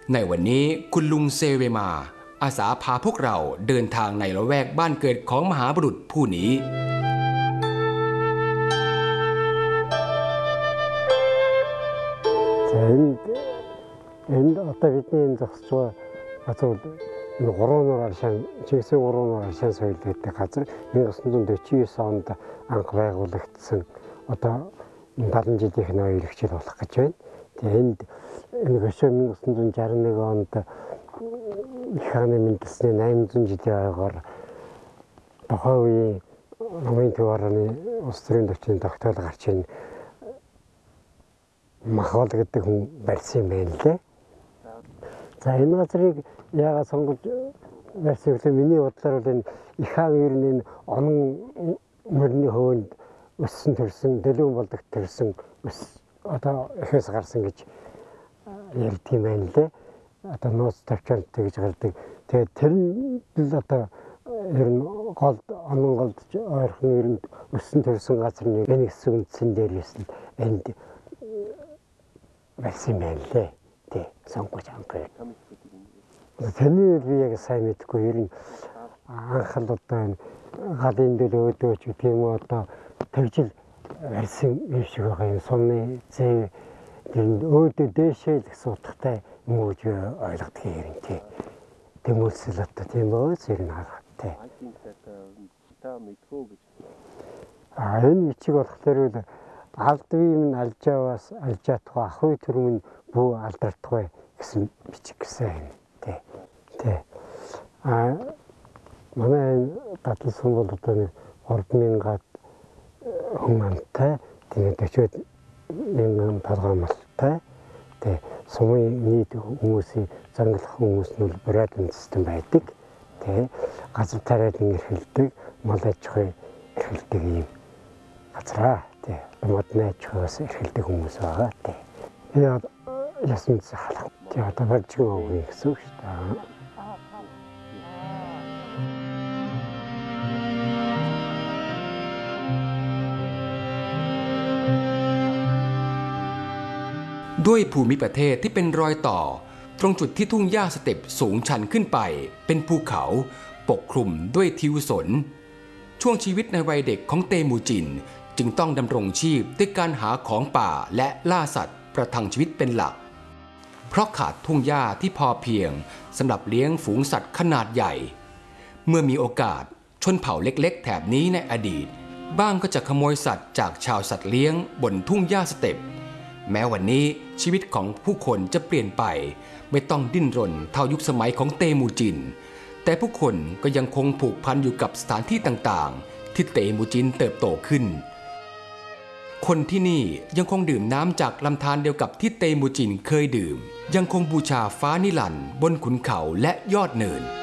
ในวันนี้คุณลุงเซเวมาอาสาพาพวกเราเดินทางในละแวกบ้านเกิดของมหาบุรุษผู้นี้ энэ одоо бидний зогсож байгаа газар энэ 3-оор аршин чигсээ 3-оор аршин соёл гэдэг газар 1949 онд анх байгуулагдсан одоо 70 жилийнх нь иргэжил болох гэж байна. Тэгээ энд энэ хөшөө 1961 онд их хааны мэндэлсний 800 жилийн ойгоор тухайн үеийн намын төвөрний улс төрийн төвчний тогтоол гарч ийн махвал гэдэг хүн барьсан юм байна лээ. За энэ газрыг яагаад сонгож барьсан гэвэл миний бодлоор бол энэ их хаан ер нь энэ онон мөрний хөөнд өссөн төрсөн дэлгүүн болдог төрсөн одоо эхээс гарсан гэж ярьд юм байна лээ. Одоо нууц тавчаалт гэж гардаг. Тэгээд тэр нь л одоо ер нь голд онон голд ойрхон ер нь өссөн төрсөн газар нэг энэ хэсэг үндсэн дээрээс л энд барьсан байна лээ. Тэ сонгож анхаа. Тэний би яг сайн мэдгүй ер нь анх л одоо энэ галын дэл өөдөөч гэх юм уу одоо тэгжил барьсан юм шиг байгаа юм. Сумны зэв өөдөө дээшээ л гэсэн утгатай юм уу гэж ойлгодог юм тий. Тэмүүлсэл одоо тийм байгаа зэрэг харахтай. Энэ бичиг болохоор алдвийн нь алжааваас алжаатгаа ахуй төрмөн бүү алдартгаа гэсэн бичиг гэсэн юм тий. Тий. Манай татал сум бол одоо 3000 хүн амтай тэгээд 40,000 програмтай тий. Сумын нийт хүмүүсийн зангилах хүмүүс нь бродинг систем байдаг. Тий. Газар тариалан эрхэлдэг, мал аж ахуй эрхэлдэг юм газраа. Тий. Модны аж ахуйгаас эрхэлдэг хүмүүс байгаа. Тий. Яа ясны халах. Тий. Одоо барьжиг өгье гэсэн үг шүү дээ. ด้วยภูมิประเทศที่เป็นรอยต่อตรงจุดที่ทุ่งหญ้าสเต็ปสูงชันขึ้นไปเป็นภูเขาปกคลุมด้วยทิวสนช่วงชีวิตในวัยเด็กของเตมูจินจึงต้องดำรงชีพด้วยการหาของป่าและล่าสัตว์ประทังชีวิตเป็นหลักเพราะขาดทุ่งหญ้าที่พอเพียงสำหรับเลี้ยงฝูงสัตว์ขนาดใหญ่เมื่อมีโอกาสชนเผ่าเล็กๆแถบนี้ในอดีตบ้างก็จะขโมยสัตว์จากชาวสัตว์เลี้ยงบนทุ่งหญ้าสเต็ปแม้วันนี้ชีวิตของผู้คนจะเปลี่ยนไปไม่ต้องดิ้นรนเท่ายุคสมัยของเตมูจินแต่ผู้คนก็ยังคงผูกพันอยู่กับสถานที่ต่างๆที่เตมูจินเติบโตขึ้นคนที่นี่ยังคงดื่มน้ำจากลำธารเดียวกับที่เตมูจินเคยดื่มยังคงบูชาฟ้านิรันดร์บนขุนเขาและยอดเนิน